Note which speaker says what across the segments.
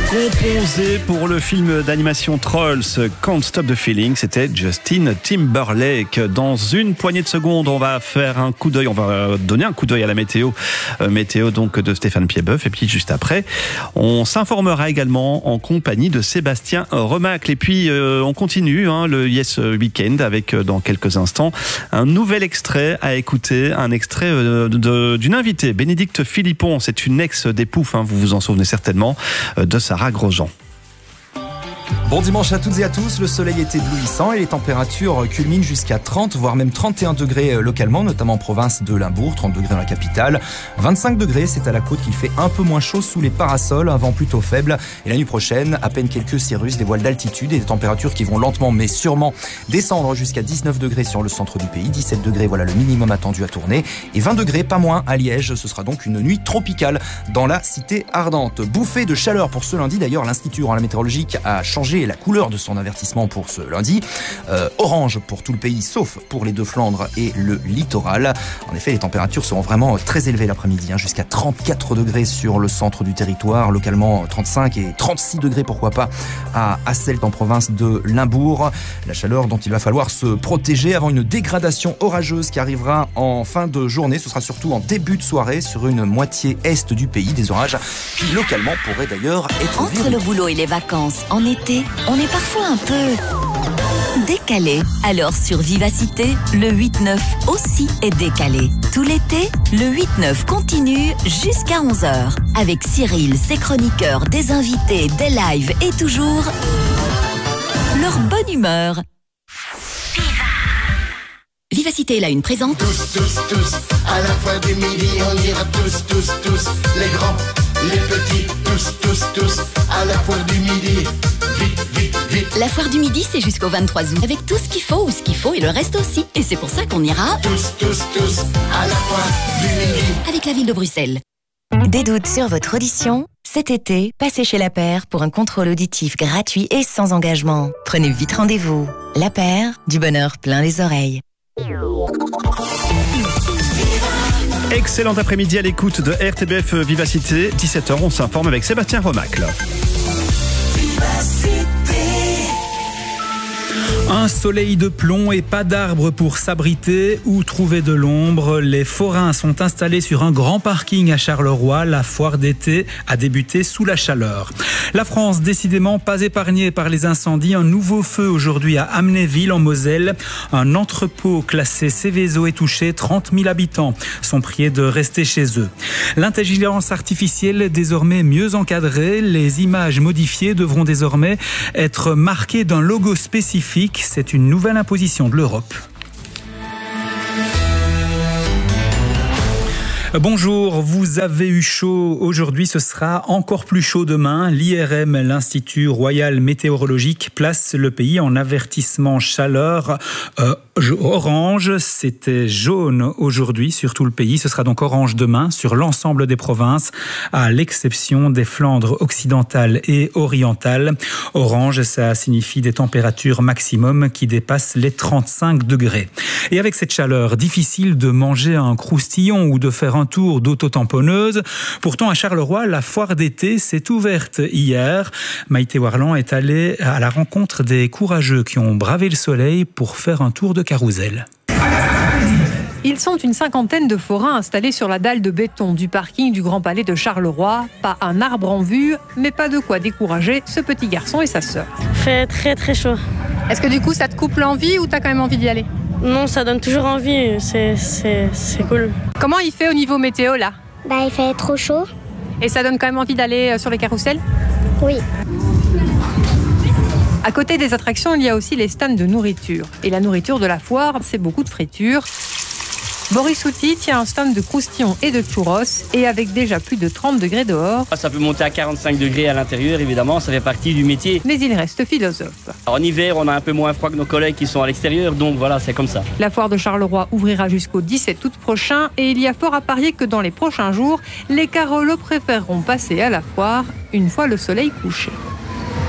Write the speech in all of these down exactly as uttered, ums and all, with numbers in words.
Speaker 1: Composé pour le film d'animation Trolls Can't Stop the Feeling, c'était Justin Timberlake. Dans une poignée de secondes, on va faire un coup d'œil, on va donner un coup d'œil à la météo, euh, météo donc de Stéphane Piedboeuf. Et puis juste après, on s'informera également en compagnie de Sébastien Remacle. Et puis euh, on continue hein, le Yes Weekend avec euh, dans quelques instants un nouvel extrait à écouter, un extrait euh, de, d'une invitée, Bénédicte Philippon. C'est une ex des Poufs, hein, vous vous en souvenez certainement, euh, de Sarah Grosjean.
Speaker 2: Bon dimanche à toutes et à tous, le soleil est éblouissant et les températures culminent jusqu'à trente, voire même trente et un degrés localement, notamment en province de Limbourg, trente degrés dans la capitale, vingt-cinq degrés, c'est à la côte qu'il fait un peu moins chaud sous les parasols, un vent plutôt faible. Et la nuit prochaine, à peine quelques cirrus, des voiles d'altitude et des températures qui vont lentement mais sûrement descendre jusqu'à dix-neuf degrés sur le centre du pays, dix-sept degrés, voilà le minimum attendu à tourner, et vingt degrés, pas moins, à Liège. Ce sera donc une nuit tropicale dans la cité ardente. Bouffée de chaleur pour ce lundi, d'ailleurs l'Institut météorologique a changé la couleur de son avertissement pour ce lundi. Euh, orange pour tout le pays, sauf pour les Deux-Flandres et le littoral. En effet, les températures seront vraiment très élevées l'après-midi, hein, jusqu'à trente-quatre degrés sur le centre du territoire, localement trente-cinq et trente-six degrés, pourquoi pas, à Asselt en province de Limbourg. La chaleur dont il va falloir se protéger avant une dégradation orageuse qui arrivera en fin de journée. Ce sera surtout en début de soirée sur une moitié est du pays, des orages qui localement pourraient d'ailleurs être
Speaker 3: Entre
Speaker 2: virulents.
Speaker 3: le boulot et les vacances, en été, on est parfois un peu décalé. Alors sur Vivacité, le huit neuf aussi est décalé. Tout l'été, le huit neuf continue jusqu'à onze heures. Avec Cyril, ses chroniqueurs, des invités, des lives et toujours leur bonne humeur. Vivacité, la une présente.
Speaker 4: Tous, tous, tous, à la fin du midi, on ira tous, tous, tous, les grands, les petits, tous, tous, tous, à la fin du midi, vite, vite, vite.
Speaker 3: La foire du midi, c'est jusqu'au vingt-trois août. Avec tout ce qu'il faut ou ce qu'il faut et le reste aussi. Et c'est pour ça qu'on ira
Speaker 4: Tous, tous, tous, à la fin du midi.
Speaker 3: avec la ville de Bruxelles.
Speaker 5: Des doutes sur votre audition? Cet été, passez chez La Paire pour un contrôle auditif gratuit et sans engagement. Prenez vite rendez-vous. La Paire, du bonheur plein les oreilles.
Speaker 1: Excellent après-midi à l'écoute de R T B F Vivacité. dix-sept heures, on s'informe avec Sébastien Remacle.
Speaker 6: Un soleil de plomb et pas d'arbres pour s'abriter ou trouver de l'ombre. Les forains sont installés sur un grand parking à Charleroi. La foire d'été a débuté sous la chaleur. La France, décidément pas épargnée par les incendies. Un nouveau feu aujourd'hui à Amnéville en Moselle. Un entrepôt classé Céveso est touché. trente mille habitants sont priés de rester chez eux. L'intelligence artificielle désormais mieux encadrée. Les images modifiées devront désormais être marquées d'un logo spécifique. C'est une nouvelle imposition de l'Europe. Bonjour, vous avez eu chaud aujourd'hui, ce sera encore plus chaud demain. L'I R M, l'Institut Royal Météorologique, place le pays en avertissement chaleur euh, orange. C'était jaune aujourd'hui sur tout le pays, ce sera donc orange demain sur l'ensemble des provinces, à l'exception des Flandres occidentales et orientales. Orange, ça signifie des températures maximum qui dépassent les trente-cinq degrés. Et avec cette chaleur, difficile de manger un croustillon ou de faire un tour d'auto-tamponneuse. Pourtant, à Charleroi, la foire d'été s'est ouverte hier. Maïté Warland est allée à la rencontre des courageux qui ont bravé le soleil pour faire un tour de carrousel.
Speaker 7: Ils sont une cinquantaine de forains installés sur la dalle de béton du parking du Grand Palais de Charleroi. Pas un arbre en vue, mais pas de quoi décourager ce petit garçon et sa sœur.
Speaker 8: Il fait très très chaud.
Speaker 7: Est-ce que du coup ça te coupe l'envie ou t'as quand même envie d'y aller ?
Speaker 8: Non, ça donne toujours envie, c'est, c'est, c'est cool.
Speaker 7: Comment il fait au niveau météo là ?
Speaker 9: Bah, il fait trop chaud.
Speaker 7: Et ça donne quand même envie d'aller sur les carrousels ?
Speaker 9: Oui.
Speaker 7: À côté des attractions, il y a aussi les stands de nourriture. Et la nourriture de la foire, c'est beaucoup de friture. Boris Outi tient un stand de croustillons et de churros, et avec déjà plus de trente degrés dehors.
Speaker 10: Ça peut monter à quarante-cinq degrés à l'intérieur, évidemment, ça fait partie du métier.
Speaker 7: Mais il reste philosophe.
Speaker 10: En hiver, on a un peu moins froid que nos collègues qui sont à l'extérieur, donc voilà, c'est comme ça.
Speaker 7: La foire de Charleroi ouvrira jusqu'au dix-sept août prochain, et il y a fort à parier que dans les prochains jours, les carolos préféreront passer à la foire une fois le soleil couché.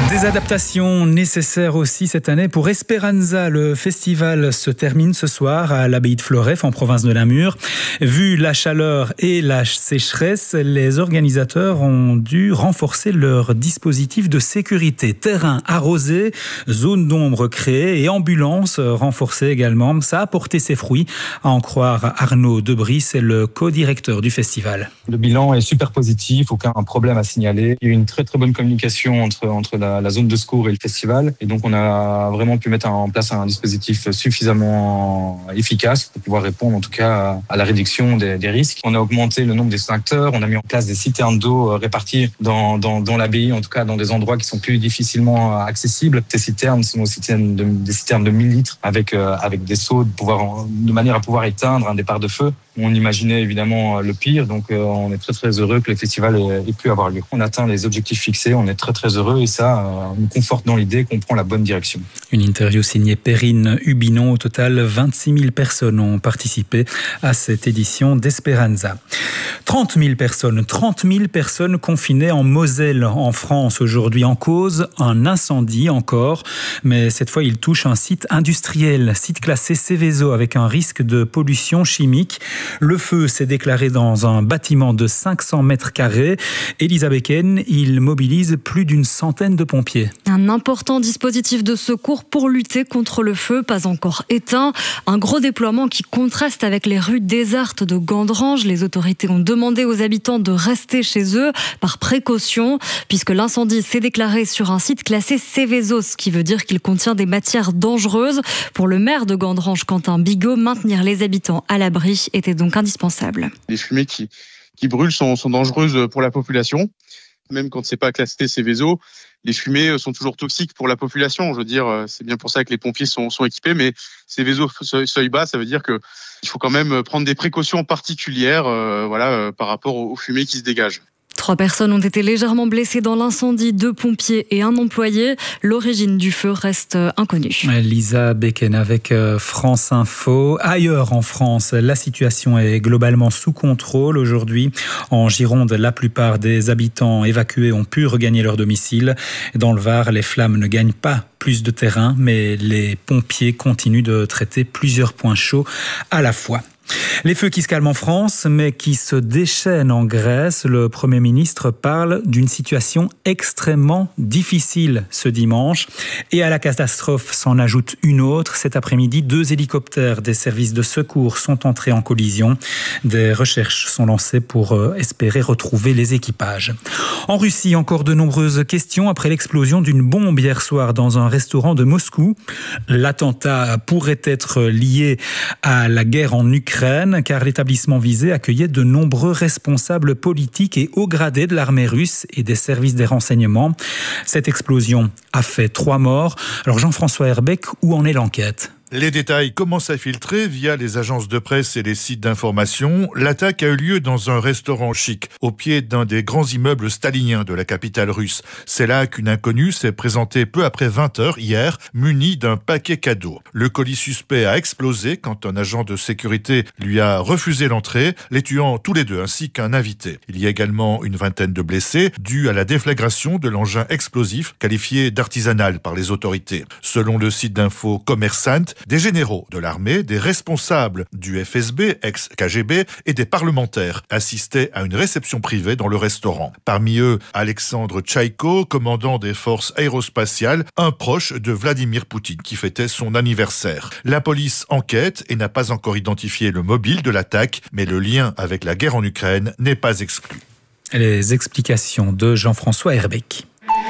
Speaker 6: Des adaptations nécessaires aussi cette année pour Esperanza. Le festival se termine ce soir à l'abbaye de Floreffe en province de Namur. Vu la chaleur et la sécheresse, les organisateurs ont dû renforcer leur dispositif de sécurité. Terrain arrosé, zone d'ombre créée et ambulance renforcée également. Ça a porté ses fruits, à en croire Arnaud Debris, c'est le co-directeur du festival.
Speaker 11: Le bilan est super positif, aucun problème à signaler. Il y a eu une très très bonne communication entre, entre la la zone de secours et le festival. Et donc, on a vraiment pu mettre en place un dispositif suffisamment efficace pour pouvoir répondre, en tout cas, à la réduction des, des risques. On a augmenté le nombre d'extincteurs. On a mis en place des citernes d'eau réparties dans, dans, dans l'abbaye, en tout cas, dans des endroits qui sont plus difficilement accessibles. Ces citernes sont des citernes de, des citernes de mille litres avec, euh, avec des seaux de, pouvoir, de manière à pouvoir éteindre un départ de feu. On imaginait évidemment le pire, donc euh, on est très très heureux que le festival ait, ait pu avoir lieu. On atteint les objectifs fixés, on est très très heureux et ça euh, nous conforte dans l'idée qu'on prend la bonne direction.
Speaker 6: Une interview signée Perrine Hubinon. Au total, vingt-six mille personnes ont participé à cette édition d'Esperanza. trente mille personnes, trente mille personnes confinées en Moselle, en France aujourd'hui, en cause un incendie encore, mais cette fois il touche un site industriel, site classé Seveso avec un risque de pollution chimique. Le feu s'est déclaré dans un bâtiment de cinq cents mètres carrés. Elisa Becken, il mobilise plus d'une centaine de pompiers.
Speaker 12: Un important dispositif de secours pour lutter contre le feu, pas encore éteint. Un gros déploiement qui contraste avec les rues désertes de Gandrange. Les autorités ont demandé aux habitants de rester chez eux par précaution, puisque l'incendie s'est déclaré sur un site classé Seveso, ce qui veut dire qu'il contient des matières dangereuses. Pour le maire de Gandrange, Quentin Bigot, maintenir les habitants à l'abri était donc indispensable.
Speaker 13: Les fumées qui, qui brûlent sont, sont dangereuses pour la population. Même quand c'est pas classé Seveso, les fumées sont toujours toxiques pour la population. Je veux dire, c'est bien pour ça que les pompiers sont, sont équipés, mais Seveso seuil bas, ça veut dire que il faut quand même prendre des précautions particulières, euh, voilà, euh, par rapport aux fumées qui se dégagent.
Speaker 12: Trois personnes ont été légèrement blessées dans l'incendie, deux pompiers et un employé. L'origine du feu reste inconnue.
Speaker 6: Lisa Becken avec France Info. Ailleurs en France, la situation est globalement sous contrôle aujourd'hui. En Gironde, la plupart des habitants évacués ont pu regagner leur domicile. Dans le Var, les flammes ne gagnent pas plus de terrain, mais les pompiers continuent de traiter plusieurs points chauds à la fois. Les feux qui se calment en France, mais qui se déchaînent en Grèce. Le Premier ministre parle d'une situation extrêmement difficile ce dimanche. Et à la catastrophe s'en ajoute une autre. Cet après-midi, deux hélicoptères des services de secours sont entrés en collision. Des recherches sont lancées pour espérer retrouver les équipages. En Russie, encore de nombreuses questions après l'explosion d'une bombe hier soir dans un restaurant de Moscou. L'attentat pourrait être lié à la guerre en Ukraine, car l'établissement visé accueillait de nombreux responsables politiques et hauts gradés de l'armée russe et des services des renseignements. Cette explosion a fait trois morts. Alors Jean-François Herbeck, où en est l'enquête ?
Speaker 14: Les détails commencent à filtrer via les agences de presse et les sites d'information. L'attaque a eu lieu dans un restaurant chic, au pied d'un des grands immeubles staliniens de la capitale russe. C'est là qu'une inconnue s'est présentée peu après vingt heures hier, munie d'un paquet cadeau. Le colis suspect a explosé quand un agent de sécurité lui a refusé l'entrée, les tuant tous les deux ainsi qu'un invité. Il y a également une vingtaine de blessés, dus à la déflagration de l'engin explosif qualifié d'artisanal par les autorités. Selon le site d'info Commerçant, des généraux de l'armée, des responsables du F S B, ex-K G B, et des parlementaires assistaient à une réception privée dans le restaurant. Parmi eux, Alexandre Tchaïko, commandant des forces aérospatiales, un proche de Vladimir Poutine qui fêtait son anniversaire. La police enquête et n'a pas encore identifié le mobile de l'attaque, mais le lien avec la guerre en Ukraine n'est pas exclu.
Speaker 6: Les explications de Jean-François Herbeck.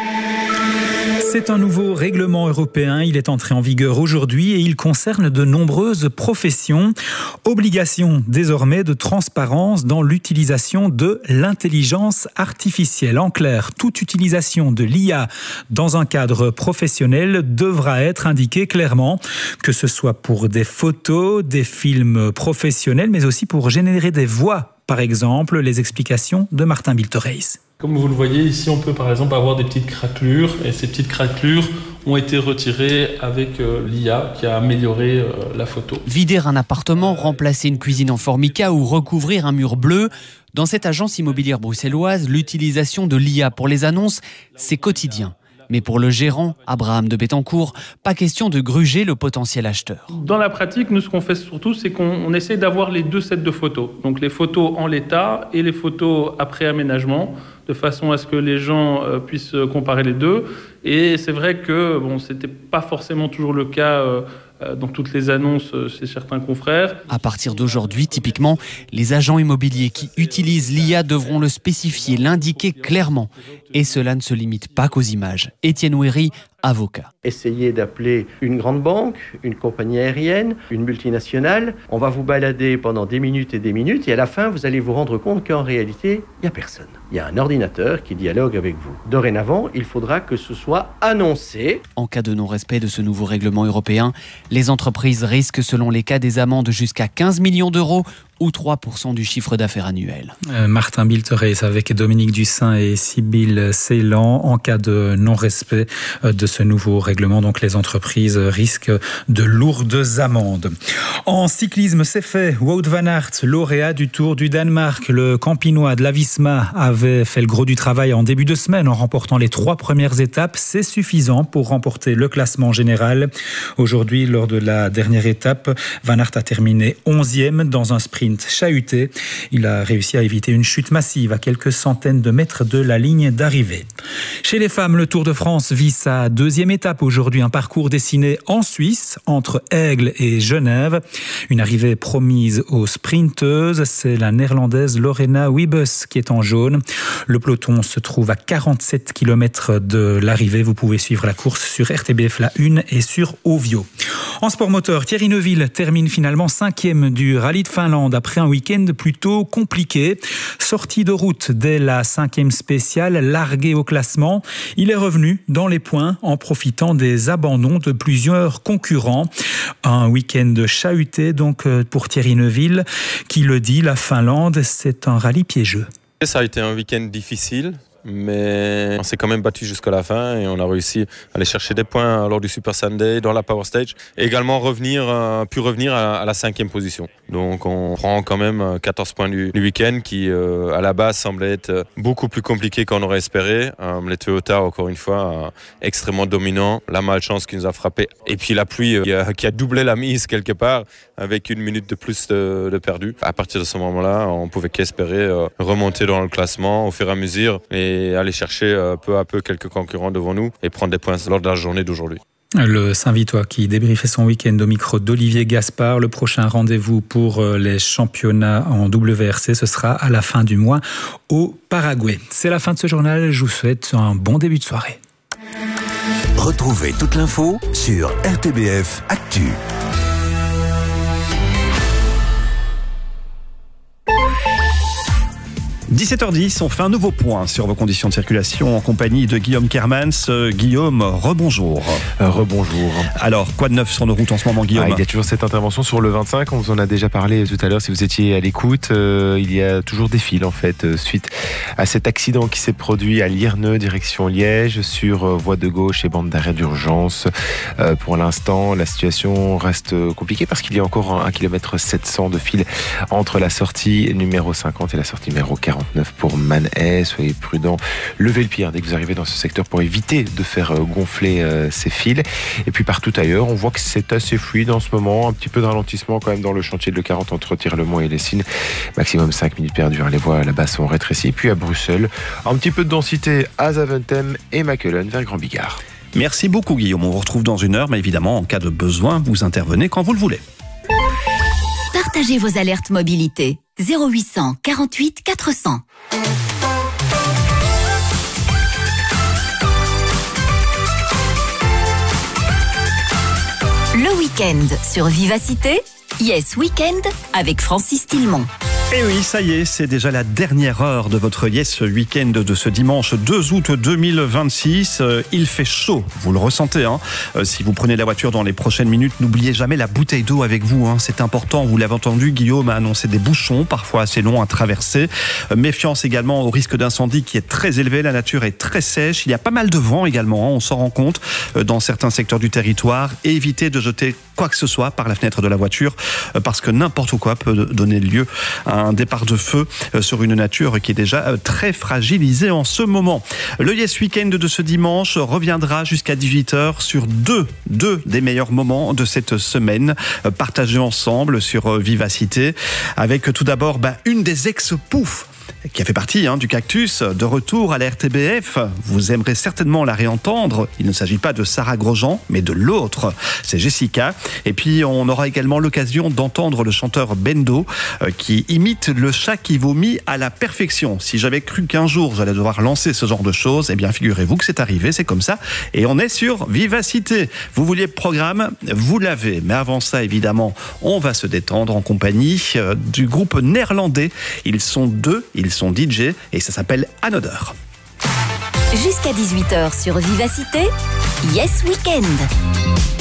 Speaker 6: C'est un nouveau règlement européen, il est entré en vigueur aujourd'hui et il concerne de nombreuses professions. Obligation désormais de transparence dans l'utilisation de l'intelligence artificielle. En clair, toute utilisation de l'I A dans un cadre professionnel devra être indiquée clairement, que ce soit pour des photos, des films professionnels, mais aussi pour générer des voix. Par exemple, les explications de Martin Biltereis.
Speaker 15: Comme vous le voyez ici, on peut par exemple avoir des petites craquelures et ces petites craquelures ont été retirées avec euh, l'I A qui a amélioré euh, la photo.
Speaker 16: Vider un appartement, remplacer une cuisine en formica ou recouvrir un mur bleu. Dans cette agence immobilière bruxelloise, l'utilisation de l'I A pour les annonces, c'est quotidien. Mais pour le gérant, Abraham de Bettencourt, pas question de gruger le potentiel acheteur.
Speaker 15: Dans la pratique, nous, ce qu'on fait surtout, c'est qu'on on essaie d'avoir les deux sets de photos. Donc les photos en l'état et les photos après aménagement, de façon à ce que les gens euh, puissent comparer les deux. Et c'est vrai que bon, c'était pas forcément toujours le cas euh, dans toutes les annonces chez certains confrères.
Speaker 16: À partir d'aujourd'hui, typiquement, les agents immobiliers qui utilisent l'I A devront le spécifier, l'indiquer clairement. Et cela ne se limite pas qu'aux images. Étienne Ouéry, avocat.
Speaker 17: Essayez d'appeler une grande banque, une compagnie aérienne, une multinationale. On va vous balader pendant des minutes et des minutes et à la fin, vous allez vous rendre compte qu'en réalité, il n'y a personne. Il y a un ordinateur qui dialogue avec vous. Dorénavant, il faudra que ce soit annoncé.
Speaker 16: En cas de non-respect de ce nouveau règlement européen, les entreprises risquent selon les cas des amendes jusqu'à quinze millions d'euros ou trois pour cent du chiffre d'affaires annuel.
Speaker 6: Euh, Martin Bilterès avec Dominique Dussin et Sybille Ceylan. En cas de non-respect de ce nouveau règlement, donc les entreprises risquent de lourdes amendes. En cyclisme, c'est fait. Wout van Aert, lauréat du Tour du Danemark. Le Campinois de la Visma avait fait le gros du travail en début de semaine en remportant les trois premières étapes. C'est suffisant pour remporter le classement général. Aujourd'hui, lors de la dernière étape, Van Aert a terminé onzième dans un sprint chahuté. Il a réussi à éviter une chute massive à quelques centaines de mètres de la ligne d'arrivée. Chez les femmes, le Tour de France vit sa deuxième étape aujourd'hui. Un parcours dessiné en Suisse, entre Aigle et Genève. Une arrivée promise aux sprinteuses. C'est la néerlandaise Lorena Wiebes qui est en jaune. Le peloton se trouve à quarante-sept kilomètres de l'arrivée. Vous pouvez suivre la course sur R T B F La Une et sur Ovio. En sport moteur, Thierry Neuville termine finalement cinquième du rallye de Finlande après un week-end plutôt compliqué. Sorti de route dès la cinquième spéciale, largué au classement. Il est revenu dans les points en profitant des abandons de plusieurs concurrents. Un week-end chahuté donc pour Thierry Neuville qui le dit, la Finlande, c'est un rallye piégeux.
Speaker 18: Ça a été un week-end difficile. Mais on s'est quand même battu jusqu'à la fin et on a réussi à aller chercher des points lors du Super Sunday, dans la Power Stage et également revenir, euh, puis revenir à, à la cinquième position. Donc on prend quand même quatorze points du, du week-end qui euh, à la base semblait être beaucoup plus compliqué qu'on aurait espéré. Euh, les Toyota encore une fois euh, extrêmement dominants, la malchance qui nous a frappé et puis la pluie euh, qui, a, qui a doublé la mise quelque part avec une minute de plus de, de perdu. À partir de ce moment-là, on pouvait qu'espérer euh, remonter dans le classement au fur et à mesure et et aller chercher euh, peu à peu quelques concurrents devant nous et prendre des points lors de la journée d'aujourd'hui.
Speaker 6: Le Saint-Vitois qui débriefait son week-end au micro d'Olivier Gaspard. Le prochain rendez-vous pour les championnats en W R C, ce sera à la fin du mois au Paraguay. C'est la fin de ce journal. Je vous souhaite un bon début de soirée.
Speaker 19: Retrouvez toute l'info sur R T B F Actu.
Speaker 1: dix-sept heures dix, on fait un nouveau point sur vos conditions de circulation en compagnie de Guillaume Kermans. Euh, Guillaume, rebonjour.
Speaker 20: Euh, rebonjour.
Speaker 1: Alors, quoi de neuf sur nos routes en ce moment, Guillaume ?
Speaker 20: Ah, il y a toujours cette intervention sur le vingt-cinq, on vous en a déjà parlé tout à l'heure si vous étiez à l'écoute. Euh, il y a toujours des files en fait, euh, suite à cet accident qui s'est produit à Lierneux, direction Liège, sur euh, voie de gauche et bande d'arrêt d'urgence. Euh, pour l'instant, la situation reste compliquée parce qu'il y a encore un kilomètre sept cents de file entre la sortie numéro cinquante et la sortie numéro quarante. Pour Manet, soyez prudents, levez le pied dès que vous arrivez dans ce secteur pour éviter de faire gonfler euh, ces fils. Et puis partout ailleurs, on voit que c'est assez fluide en ce moment, un petit peu de ralentissement quand même dans le chantier de l'E quarante entre Tirlemont et Lessines, maximum cinq minutes perdues, les voies là-bas sont rétrécies. Puis à Bruxelles, un petit peu de densité à Zaventem et Makelen vers Grand Bigard.
Speaker 1: Merci beaucoup Guillaume, on vous retrouve dans une heure, mais évidemment en cas de besoin, vous intervenez quand vous le voulez.
Speaker 3: Partagez vos alertes mobilité. zéro huit cent quarante-huit quatre cents. Le week-end sur Vivacité, Yes Weekend avec Francis Tillemont.
Speaker 1: Et oui, ça y est, c'est déjà la dernière heure de votre Yes Weekend de ce dimanche deux août deux mille vingt-six. Euh, il fait chaud, vous le ressentez. Hein. Euh, si vous prenez la voiture dans les prochaines minutes, n'oubliez jamais la bouteille d'eau avec vous. Hein. C'est important, vous l'avez entendu, Guillaume a annoncé des bouchons, parfois assez longs à traverser. Euh, méfiance également au risque d'incendie qui est très élevé, la nature est très sèche. Il y a pas mal de vent également, hein. On s'en rend compte euh, dans certains secteurs du territoire. Et évitez de jeter quoi que ce soit par la fenêtre de la voiture, euh, parce que n'importe quoi peut donner lieu à un départ de feu sur une nature qui est déjà très fragilisée en ce moment. Le Yes Weekend de ce dimanche reviendra jusqu'à dix-huit heures sur deux, deux des meilleurs moments de cette semaine partagés ensemble sur Vivacité, avec tout d'abord bah, une des ex-poufs qui a fait partie hein, du Cactus, de retour à la R T B F. Vous aimerez certainement la réentendre. Il ne s'agit pas de Sarah Grosjean, mais de l'autre. C'est Jessica. Et puis, on aura également l'occasion d'entendre le chanteur Bendo, euh, qui imite le chat qui vomit à la perfection. Si j'avais cru qu'un jour, j'allais devoir lancer ce genre de choses, eh bien, figurez-vous que c'est arrivé, c'est comme ça. Et on est sur Vivacité. Vous vouliez le programme, vous l'avez. Mais avant ça, évidemment, on va se détendre en compagnie euh, du groupe néerlandais. Ils sont deux, ils sont D J et ça s'appelle Another.
Speaker 3: Jusqu'à dix-huit heures sur Vivacité, Yes Weekend.